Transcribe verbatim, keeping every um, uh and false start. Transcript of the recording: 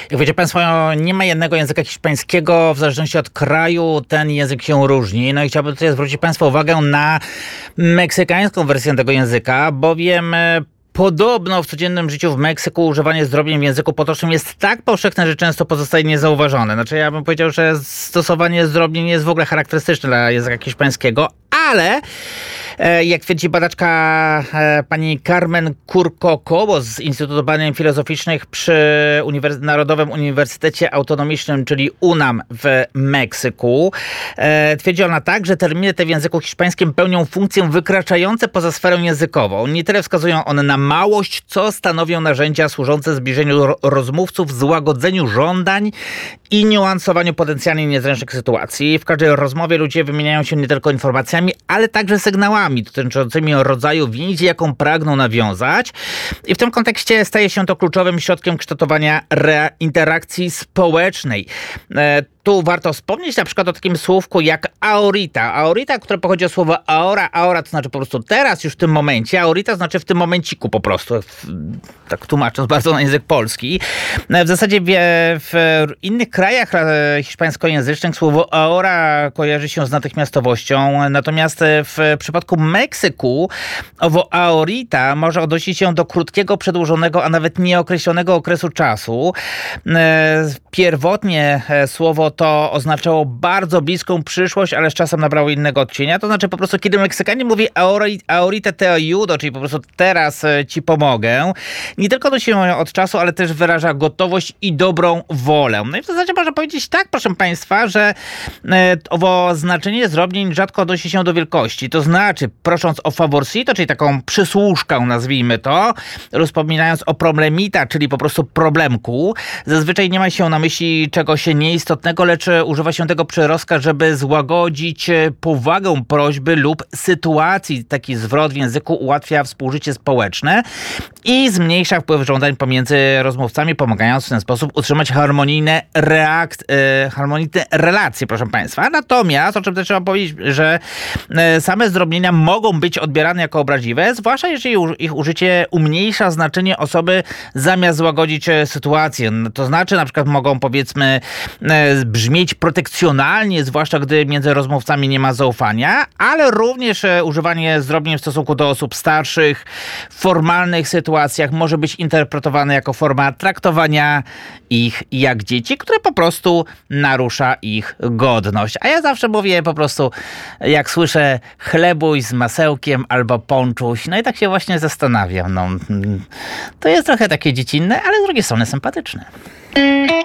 Jak wiecie państwo, nie ma jednego języka hiszpańskiego, w zależności od kraju ten język się różni. No i chciałbym tutaj zwrócić państwa uwagę na meksykańską wersję tego języka, bowiem podobno w codziennym życiu w Meksyku używanie zdrobnień w języku potocznym jest tak powszechne, że często pozostaje niezauważone. Znaczy ja bym powiedział, że stosowanie zdrobnień jest w ogóle charakterystyczne dla języka hiszpańskiego, ale jak twierdzi badaczka pani Carmen Curcoco z Instytutu Badań Filozoficznych przy Uniwers- Narodowym Uniwersytecie Autonomicznym, czyli UNAM w Meksyku, twierdzi ona tak, że terminy te w języku hiszpańskim pełnią funkcje wykraczające poza sferę językową. Nie tyle wskazują one na małość, co stanowią narzędzia służące zbliżeniu rozmówców, złagodzeniu żądań i niuansowaniu potencjalnie niezręcznych sytuacji. W każdej rozmowie ludzie wymieniają się nie tylko informacjami, ale także sygnałami dotyczącymi rodzaju więzi, jaką pragną nawiązać. I w tym kontekście staje się to kluczowym środkiem kształtowania re- interakcji społecznej. E, Tu warto wspomnieć na przykład o takim słówku jak ahorita. Ahorita, które pochodzi od słowa ahora. Ahora to znaczy po prostu teraz, już w tym momencie. Ahorita znaczy w tym momenciku po prostu. Tak tłumacząc bardzo na język polski. W zasadzie w, w innych krajach hiszpańskojęzycznych słowo ahora kojarzy się z natychmiastowością. Natomiast w przypadku Meksyku owo ahorita może odnosić się do krótkiego, przedłużonego, a nawet nieokreślonego okresu czasu. Pierwotnie słowo to oznaczało bardzo bliską przyszłość, ale z czasem nabrało innego odcienia. To znaczy po prostu, kiedy Meksykanie mówi ahorita te ayudo, czyli po prostu teraz ci pomogę, nie tylko odnosi się od czasu, ale też wyraża gotowość i dobrą wolę. No i w zasadzie można powiedzieć tak, proszę państwa, że owo znaczenie zdrobnień rzadko odnosi się do wielkości. To znaczy, prosząc o favorcito, czyli taką przysłużkę, nazwijmy to, rozpominając o problemita, czyli po prostu problemku, zazwyczaj nie ma się na myśli czegoś nieistotnego, lecz używa się tego przyrostka, żeby złagodzić powagę prośby lub sytuacji. Taki zwrot w języku ułatwia współżycie społeczne i zmniejsza wpływ żądań pomiędzy rozmówcami, pomagając w ten sposób utrzymać harmonijne, reakt, e, harmonijne relacje, proszę państwa. Natomiast, o czym też trzeba powiedzieć, że e, same zdrobnienia mogą być odbierane jako obraźliwe, zwłaszcza jeżeli ich użycie umniejsza znaczenie osoby zamiast złagodzić sytuację. To znaczy, na przykład mogą, powiedzmy, e, brzmieć protekcjonalnie, zwłaszcza gdy między rozmówcami nie ma zaufania, ale również e, używanie zdrobnień w stosunku do osób starszych w formalnych sytuacjach może być interpretowane jako forma traktowania ich jak dzieci, które po prostu narusza ich godność. A ja zawsze mówię po prostu, jak słyszę chlebuś z masełkiem albo ponczuś, no i tak się właśnie zastanawiam. No, to jest trochę takie dziecinne, ale z drugiej strony sympatyczne.